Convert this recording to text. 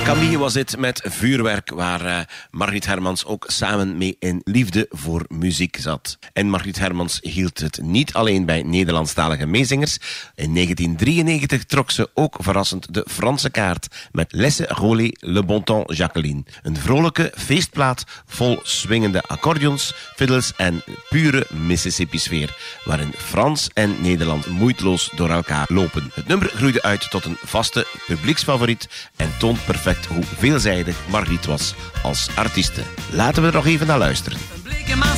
Camille was dit met Vuurwerk, waar Margriet Hermans ook samen mee in liefde voor muziek zat. En Margriet Hermans hield het niet alleen bij Nederlandstalige meezingers. In 1993 trok ze ook verrassend de Franse kaart met Laisse rouler le bon temps Jacqueline. Een vrolijke feestplaat vol swingende accordeons, fiddles en pure Mississippi-sfeer, waarin Frans en Nederland moeiteloos door elkaar lopen. Het nummer groeide uit tot een vaste publieksfavoriet en toont perfect hoe veelzijdig Margriet was als artieste. Laten we er nog even naar luisteren.